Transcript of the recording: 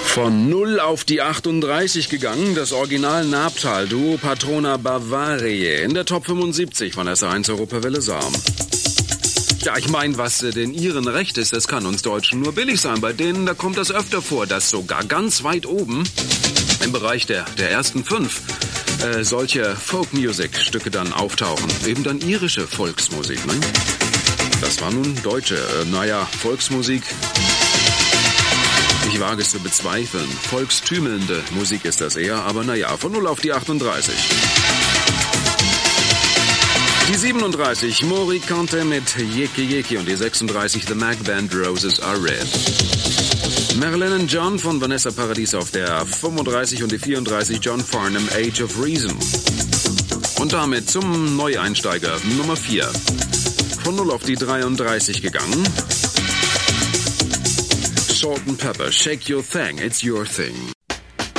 Von 0 auf die 38 gegangen, das Original Nabtal-Duo Patrona Bavariae in der Top 75 von SR1 Europawelle Saarm. Ja, ich meine, was den Iren recht ist, das kann uns Deutschen nur billig sein. Bei denen, da kommt das öfter vor, dass sogar ganz weit oben im Bereich der ersten 5 solche Folk-Music-Stücke dann auftauchen. Eben dann irische Volksmusik, ne? Das war nun deutsche, Volksmusik. Ich wage es zu bezweifeln. Volkstümelnde Musik ist das eher, aber von 0 auf die 38. Die 37, Mori Conte mit Yeki Yeki und die 36, The Mac Band Roses Are Red. Marilyn and John von Vanessa Paradis auf der 35 und die 34, John Farnham, Age of Reason. Und damit zum Neueinsteiger Nummer 4. Von 0 auf die 33 gegangen. Salt and Pepper, Shake Your Thing, It's Your Thing.